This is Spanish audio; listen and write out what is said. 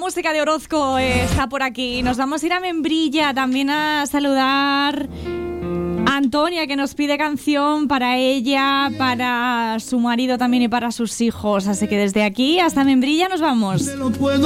música de Orozco está por aquí. Nos vamos a ir a Membrilla también a saludar a Antonia, que nos pide canción para ella, para su marido también y para sus hijos. Así que desde aquí hasta Membrilla nos vamos.